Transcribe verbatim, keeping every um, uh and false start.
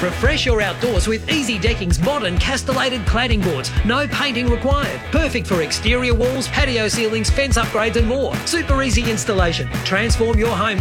Refresh your outdoors with Easy Decking's modern castellated cladding boards. No painting required. Perfect for exterior walls, patio ceilings, fence upgrades and more. Super easy installation. Transform your home